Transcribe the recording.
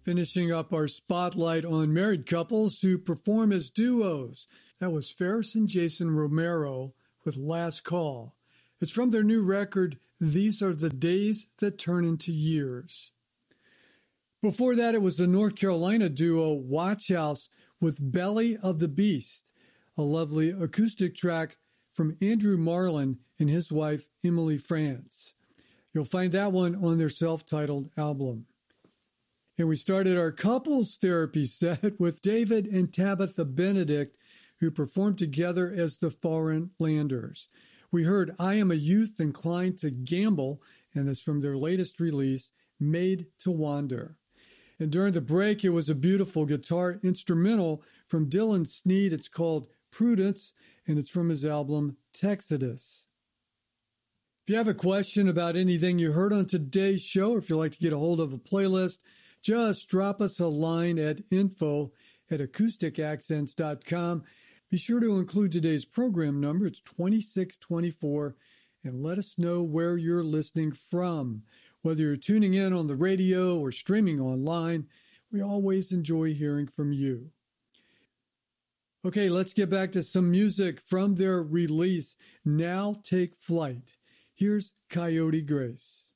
Finishing up our spotlight on married couples who perform as duos. That was Ferris and Jason Romero with Last Call. It's from their new record, These Are the Days That Turn Into Years. Before that, it was the North Carolina duo Watch House with Belly of the Beast, a lovely acoustic track from Andrew Marlin and his wife, Emily France. You'll find that one on their self-titled album. And we started our couples therapy set with David and Tabitha Benedict, who performed together as the Foreign Landers. We heard I Am a Youth Inclined to Gamble, and it's from their latest release, Made to Wander. And during the break, it was a beautiful guitar instrumental from Dylan Sneed. It's called Prudence, and it's from his album Texodus. If you have a question about anything you heard on today's show, or if you'd like to get a hold of a playlist, just drop us a line at info@acousticaccents.com. Be sure to include today's program number. It's 2624, and let us know where you're listening from. Whether you're tuning in on the radio or streaming online, we always enjoy hearing from you. Okay, let's get back to some music from their release, Now Take Flight. Here's Coyote Grace.